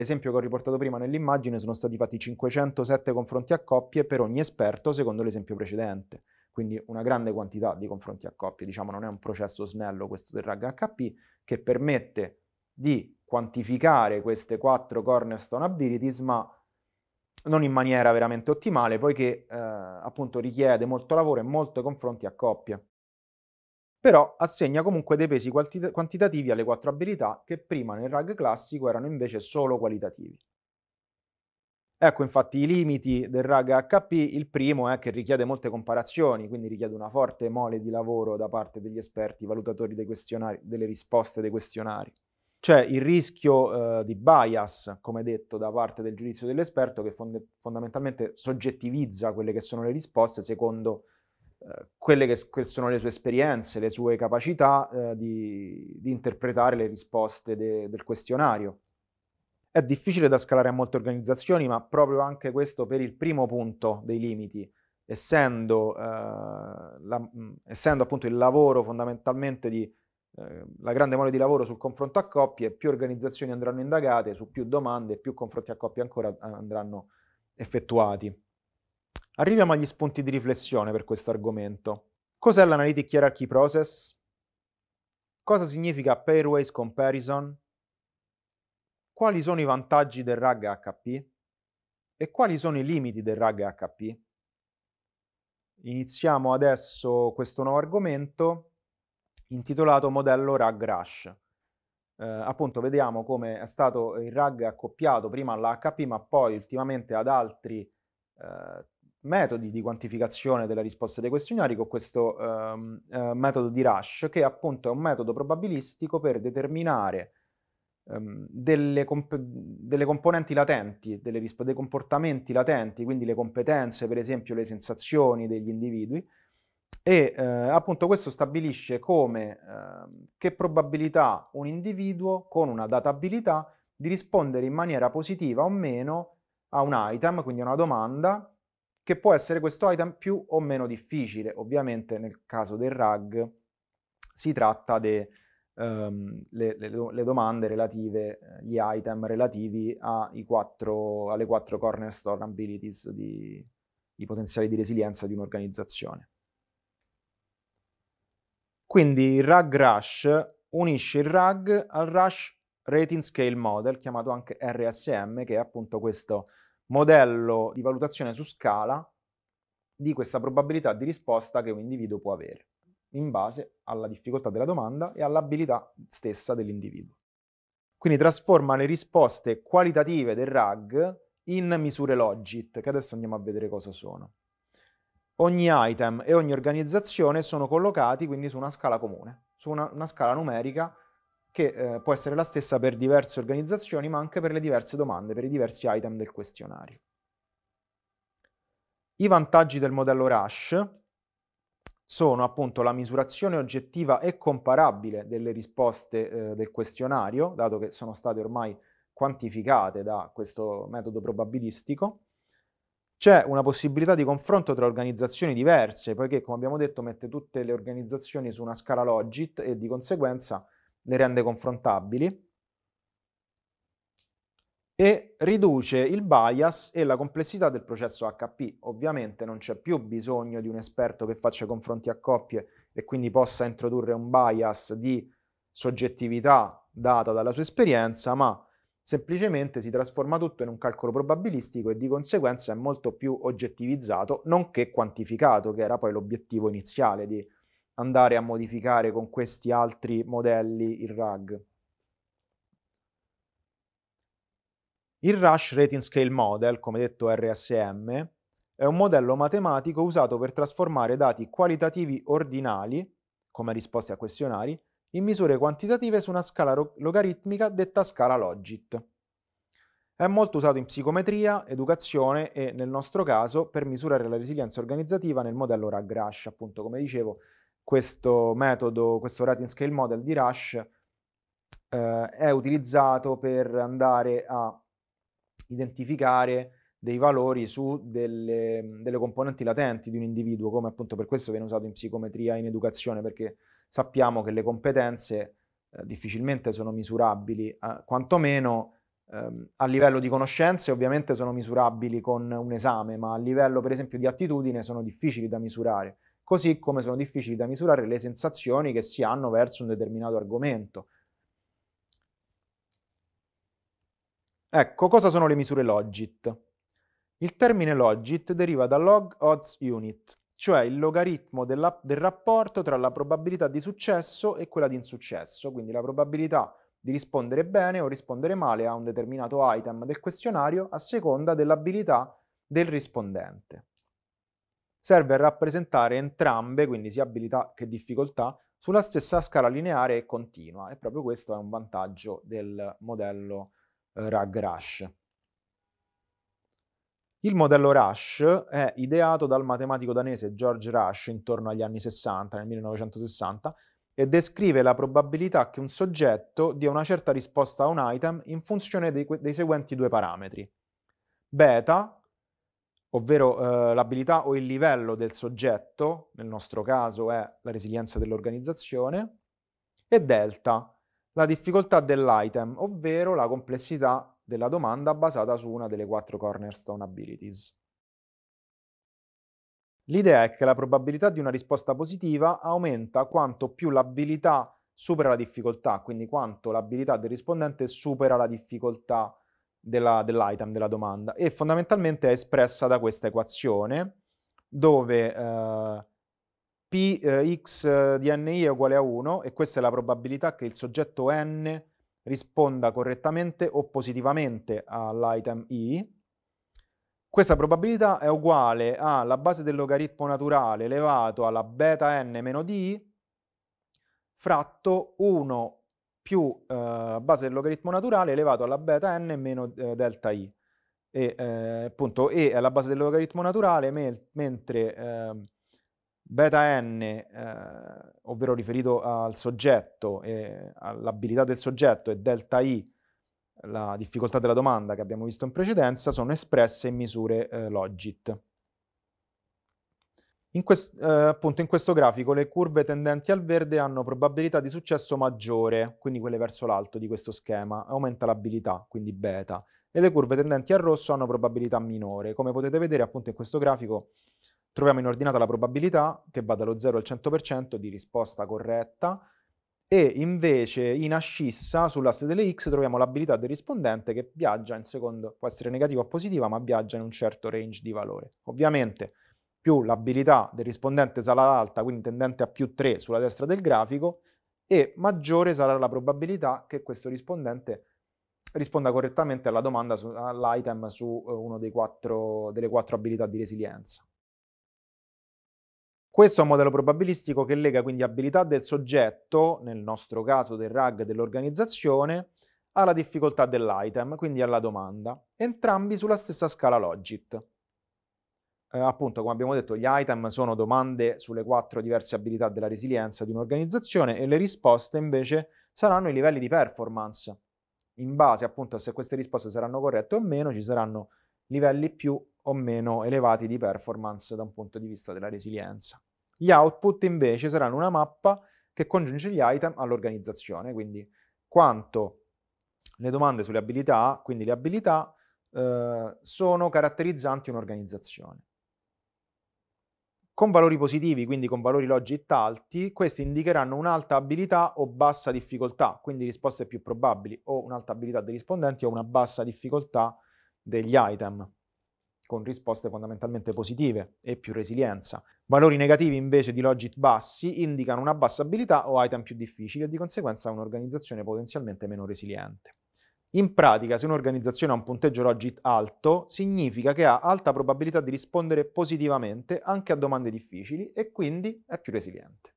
esempio che ho riportato prima nell'immagine, sono stati fatti 507 confronti a coppie per ogni esperto secondo l'esempio precedente, quindi una grande quantità di confronti a coppie, diciamo non è un processo snello questo del RAG HP, che permette di quantificare queste 4 cornerstone abilities, ma non in maniera veramente ottimale, poiché appunto richiede molto lavoro e molti confronti a coppie. Però assegna comunque dei pesi quantitativi alle 4 abilità che prima nel RAG classico erano invece solo qualitativi. Ecco infatti i limiti del RAG HP, il primo è che richiede molte comparazioni, quindi richiede una forte mole di lavoro da parte degli esperti valutatori dei questionari, delle risposte dei questionari. C'è il rischio di bias, come detto, da parte del giudizio dell'esperto che fondamentalmente soggettivizza quelle che sono le risposte secondo quelle che sono le sue esperienze, le sue capacità di interpretare le risposte del questionario. È difficile da scalare a molte organizzazioni, ma proprio anche questo per il primo punto dei limiti, essendo appunto il lavoro fondamentalmente di la grande mole di lavoro sul confronto a coppie, più organizzazioni andranno indagate, su più domande, più confronti a coppie ancora andranno effettuati. Arriviamo agli spunti di riflessione per questo argomento. Cos'è l'Analytic Hierarchy Process? Cosa significa Pairwise Comparison? Quali sono i vantaggi del RAG HP? E quali sono i limiti del RAG HP? Iniziamo adesso questo nuovo argomento intitolato modello RAG-RASH. Appunto vediamo come è stato il RAG accoppiato prima all'HP, ma poi ultimamente ad altri metodi di quantificazione della risposta dei questionari con questo metodo di RASH, che appunto è un metodo probabilistico per determinare delle componenti latenti, dei comportamenti latenti, quindi le competenze, per esempio le sensazioni degli individui, e appunto questo stabilisce come che probabilità un individuo con una data abilità di rispondere in maniera positiva o meno a un item, quindi a una domanda, che può essere questo item più o meno difficile. Ovviamente nel caso del RAG si tratta delle domande relative, gli item relativi alle 4 cornerstone abilities di potenziali di resilienza di un'organizzazione. Quindi il RAG-RASH unisce il RAG al RASH Rating Scale Model, chiamato anche RSM, che è appunto questo modello di valutazione su scala di questa probabilità di risposta che un individuo può avere, in base alla difficoltà della domanda e all'abilità stessa dell'individuo. Quindi trasforma le risposte qualitative del RAG in misure Logit, che adesso andiamo a vedere cosa sono. Ogni item e ogni organizzazione sono collocati quindi su una scala comune, su una scala numerica che può essere la stessa per diverse organizzazioni, ma anche per le diverse domande, per i diversi item del questionario. I vantaggi del modello RASH sono appunto la misurazione oggettiva e comparabile delle risposte del questionario, dato che sono state ormai quantificate da questo metodo probabilistico. C'è una possibilità di confronto tra organizzazioni diverse, poiché, come abbiamo detto, mette tutte le organizzazioni su una scala Logit e di conseguenza le rende confrontabili. E riduce il bias e la complessità del processo HP. Ovviamente non c'è più bisogno di un esperto che faccia confronti a coppie e quindi possa introdurre un bias di soggettività data dalla sua esperienza, ma semplicemente si trasforma tutto in un calcolo probabilistico e di conseguenza è molto più oggettivizzato, nonché quantificato, che era poi l'obiettivo iniziale di andare a modificare con questi altri modelli il RAG. Il Rush Rating Scale Model, come detto RSM, è un modello matematico usato per trasformare dati qualitativi ordinali, come risposte a questionari, in misure quantitative su una scala logaritmica detta scala Logit. È molto usato in psicometria, educazione e, nel nostro caso, per misurare la resilienza organizzativa nel modello RAG-RASH. Appunto, come dicevo, questo metodo, questo Rating Scale Model di Rush è utilizzato per andare a identificare dei valori su delle componenti latenti di un individuo, come appunto per questo viene usato in psicometria e in educazione, perché sappiamo che le competenze difficilmente sono misurabili, quantomeno a livello di conoscenze ovviamente sono misurabili con un esame, ma a livello per esempio di attitudine sono difficili da misurare, così come sono difficili da misurare le sensazioni che si hanno verso un determinato argomento. Ecco, cosa sono le misure Logit? Il termine Logit deriva da log odds unit, cioè il logaritmo del rapporto tra la probabilità di successo e quella di insuccesso, quindi la probabilità di rispondere bene o rispondere male a un determinato item del questionario a seconda dell'abilità del rispondente. Serve a rappresentare entrambe, quindi sia abilità che difficoltà, sulla stessa scala lineare e continua, e proprio questo è un vantaggio del modello RAG-RASH. Il modello Rush è ideato dal matematico danese George Rush intorno agli anni 60, nel 1960, e descrive la probabilità che un soggetto dia una certa risposta a un item in funzione dei seguenti due parametri. Beta, ovvero l'abilità o il livello del soggetto, nel nostro caso è la resilienza dell'organizzazione, e delta, la difficoltà dell'item, ovvero la complessità della domanda basata su una delle 4 cornerstone abilities. L'idea è che la probabilità di una risposta positiva aumenta quanto più l'abilità supera la difficoltà, quindi quanto l'abilità del rispondente supera la difficoltà dell'item, della domanda, e fondamentalmente è espressa da questa equazione dove Px di ni è uguale a 1 e questa è la probabilità che il soggetto n risponda correttamente o positivamente all'item i. Questa probabilità è uguale alla base del logaritmo naturale elevato alla beta n meno di fratto 1 più base del logaritmo naturale elevato alla beta n meno delta i. E appunto e è la base del logaritmo naturale, mentre beta n, ovvero riferito al soggetto e all'abilità del soggetto, e delta i, la difficoltà della domanda che abbiamo visto in precedenza, sono espresse in misure Logit. Appunto in questo grafico le curve tendenti al verde hanno probabilità di successo maggiore, quindi quelle verso l'alto di questo schema, aumenta l'abilità, quindi beta, e le curve tendenti al rosso hanno probabilità minore. Come potete vedere appunto in questo grafico troviamo in ordinata la probabilità che va dallo 0 al 100% di risposta corretta, e invece in ascissa sull'asse delle x troviamo l'abilità del rispondente che viaggia in secondo, può essere negativa o positiva, ma viaggia in un certo range di valore. Ovviamente più l'abilità del rispondente sarà alta, quindi tendente a più 3 sulla destra del grafico, e maggiore sarà la probabilità che questo rispondente risponda correttamente alla domanda all'item su uno delle 4 abilità di resilienza. Questo è un modello probabilistico che lega quindi abilità del soggetto, nel nostro caso del RAG dell'organizzazione, alla difficoltà dell'item, quindi alla domanda, entrambi sulla stessa scala Logit. Appunto, come abbiamo detto, gli item sono domande sulle 4 diverse abilità della resilienza di un'organizzazione e le risposte invece saranno i livelli di performance. In base appunto a se queste risposte saranno corrette o meno, ci saranno livelli più o meno elevati di performance da un punto di vista della resilienza. Gli output invece saranno una mappa che congiunge gli item all'organizzazione, quindi quanto le domande sulle abilità, quindi le abilità, sono caratterizzanti un'organizzazione. Con valori positivi, quindi con valori Logit alti, questi indicheranno un'alta abilità o bassa difficoltà, quindi risposte più probabili, o un'alta abilità dei rispondenti o una bassa difficoltà degli item, con risposte fondamentalmente positive e più resilienza. Valori negativi invece di Logit bassi indicano una bassa abilità o item più difficili e di conseguenza un'organizzazione potenzialmente meno resiliente. In pratica, se un'organizzazione ha un punteggio Logit alto, significa che ha alta probabilità di rispondere positivamente anche a domande difficili e quindi è più resiliente.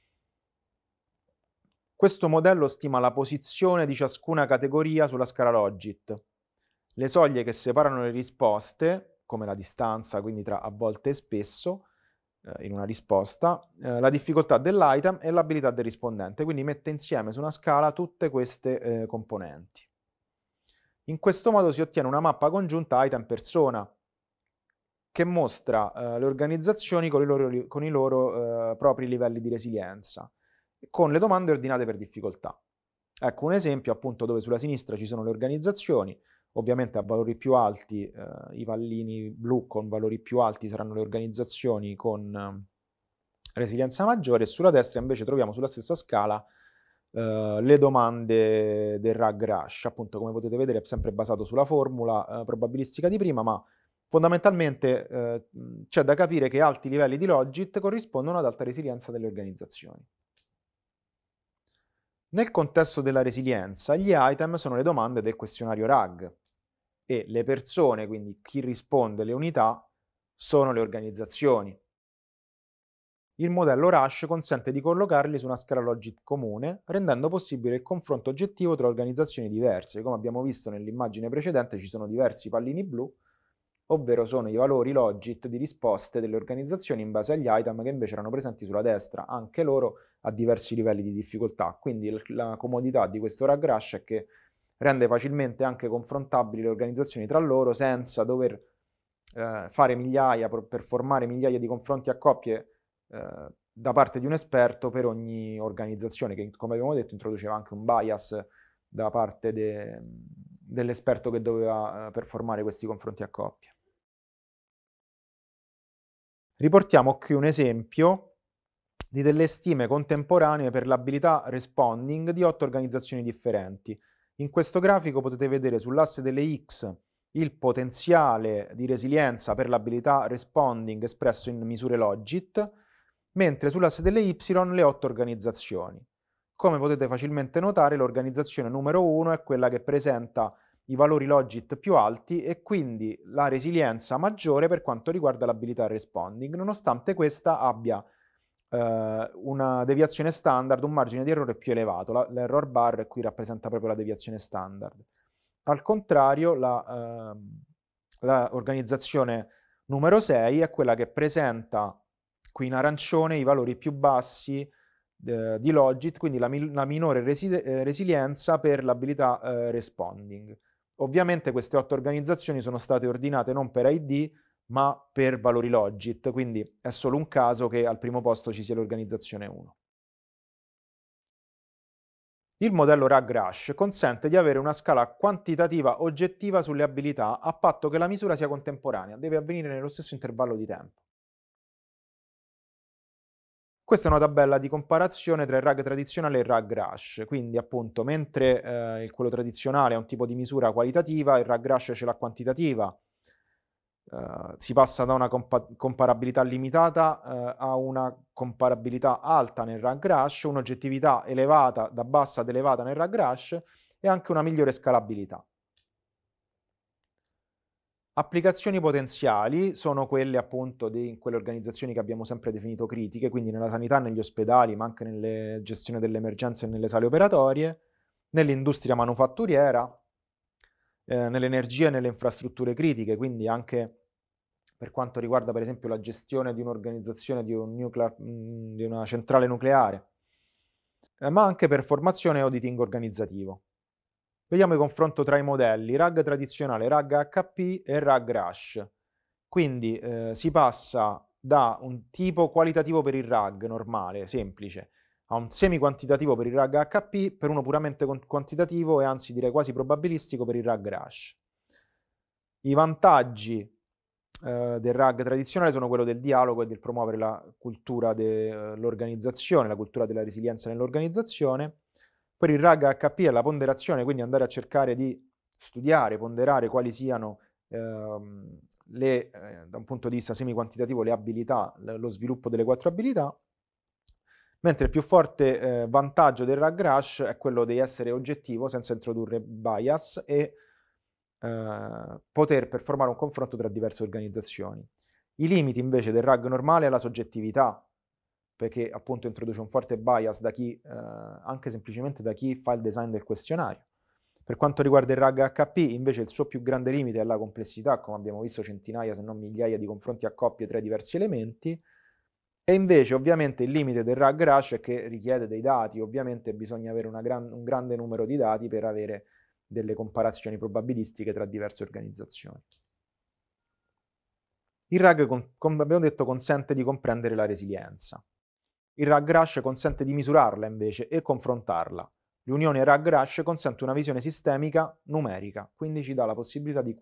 Questo modello stima la posizione di ciascuna categoria sulla scala Logit. Le soglie che separano le risposte, come la distanza, quindi tra a volte e spesso, in una risposta, la difficoltà dell'item e l'abilità del rispondente, quindi mette insieme su una scala tutte queste componenti. In questo modo si ottiene una mappa congiunta item-persona che mostra le organizzazioni con i loro propri livelli di resilienza, con le domande ordinate per difficoltà. Ecco un esempio appunto dove sulla sinistra ci sono le organizzazioni, ovviamente a valori più alti, i pallini blu con valori più alti saranno le organizzazioni con resilienza maggiore, e sulla destra invece troviamo sulla stessa scala le domande del RAG Rush. Appunto, come potete vedere, è sempre basato sulla formula probabilistica di prima, ma fondamentalmente c'è da capire che alti livelli di logit corrispondono ad alta resilienza delle organizzazioni. Nel contesto della resilienza, gli item sono le domande del questionario RAG e le persone, quindi chi risponde, le unità, sono le organizzazioni. Il modello Rush consente di collocarli su una scala logit comune, rendendo possibile il confronto oggettivo tra organizzazioni diverse. Come abbiamo visto nell'immagine precedente, ci sono diversi pallini blu, ovvero sono i valori logit di risposte delle organizzazioni in base agli item che invece erano presenti sulla destra, anche loro a diversi livelli di difficoltà. Quindi la comodità di questo RAG Rush è che rende facilmente anche confrontabili le organizzazioni tra loro senza dover fare migliaia, performare migliaia di confronti a coppie da parte di un esperto per ogni organizzazione, che come abbiamo detto introduceva anche un bias da parte dell'esperto che doveva performare questi confronti a coppie. Riportiamo qui un esempio di delle stime contemporanee per l'abilità responding di 8 organizzazioni differenti. In questo grafico potete vedere sull'asse delle X il potenziale di resilienza per l'abilità responding espresso in misure logit, mentre sull'asse delle Y le 8 organizzazioni. Come potete facilmente notare, l'organizzazione numero 1 è quella che presenta i valori logit più alti e quindi la resilienza maggiore per quanto riguarda l'abilità responding, nonostante questa abbia una deviazione standard, un margine di errore più elevato. L'error bar qui rappresenta proprio la deviazione standard. Al contrario, la organizzazione numero 6 è quella che presenta qui in arancione i valori più bassi di logit, quindi la minore resilienza per l'abilità responding. Ovviamente queste 8 organizzazioni sono state ordinate non per ID, ma per valori logit, quindi è solo un caso che al primo posto ci sia l'organizzazione 1. Il modello RAG Rush consente di avere una scala quantitativa oggettiva sulle abilità a patto che la misura sia contemporanea, deve avvenire nello stesso intervallo di tempo. Questa è una tabella di comparazione tra il RAG tradizionale e il RAG Rush, quindi appunto mentre quello tradizionale è un tipo di misura qualitativa, il RAG Rush ce l'ha quantitativa. Si passa da una comparabilità limitata a una comparabilità alta nel RAG Rush, un'oggettività elevata, da bassa ad elevata nel RAG Rush e anche una migliore scalabilità. Applicazioni potenziali sono quelle appunto di quelle organizzazioni che abbiamo sempre definito critiche, quindi nella sanità, negli ospedali, ma anche nelle gestione delle emergenze e nelle sale operatorie, nell'industria manufatturiera, nell'energia e nelle infrastrutture critiche, quindi anche per quanto riguarda per esempio la gestione di un'organizzazione di di una centrale nucleare, ma anche per formazione e auditing organizzativo. Vediamo il confronto tra i modelli RAG tradizionale, RAG HP e RAG Rush. Quindi si passa da un tipo qualitativo per il RAG normale, semplice, a un semi-quantitativo per il RAG HP, per uno puramente quantitativo e anzi direi quasi probabilistico per il RAG Rush. I vantaggi del RAG tradizionale sono quello del dialogo e del promuovere la cultura dell'organizzazione, la cultura della resilienza nell'organizzazione. Per il RAG HP è la ponderazione, quindi andare a cercare di studiare, ponderare quali siano da un punto di vista semi-quantitativo le abilità, lo sviluppo delle 4 abilità, mentre il più forte vantaggio del RAG Rush è quello di essere oggettivo senza introdurre bias e poter performare un confronto tra diverse organizzazioni. I limiti invece del RAG normale è la soggettività, perché appunto introduce un forte bias da chi, anche semplicemente da chi fa il design del questionario. Per quanto riguarda il RAG HP, invece il suo più grande limite è la complessità, come abbiamo visto centinaia se non migliaia di confronti a coppie tra i diversi elementi, e invece ovviamente il limite del RAG Rush è che richiede dei dati, ovviamente bisogna avere un grande numero di dati per avere delle comparazioni probabilistiche tra diverse organizzazioni. Il RAG, come abbiamo detto, consente di comprendere la resilienza. Il RAG Rush consente di misurarla invece e confrontarla. L'unione RAG-RASH consente una visione sistemica numerica, quindi ci dà la possibilità di